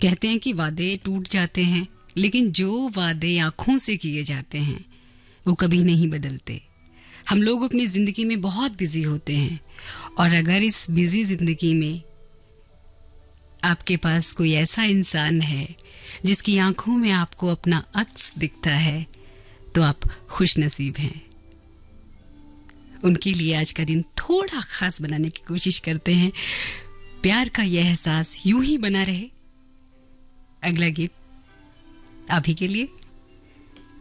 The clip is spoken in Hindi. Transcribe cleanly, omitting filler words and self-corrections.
कहते हैं कि वादे टूट जाते हैं, लेकिन जो वादे आंखों से किए जाते हैं वो कभी नहीं बदलते। हम लोग अपनी जिंदगी में बहुत बिजी होते हैं, और अगर इस बिजी जिंदगी में आपके पास कोई ऐसा इंसान है जिसकी आंखों में आपको अपना अक्स दिखता है, तो आप खुश नसीब हैं। उनके लिए आज का दिन थोड़ा खास बनाने की कोशिश करते हैं। प्यार का यह एहसास यूं ही बना रहे। अगला गीत आप ही के लिए।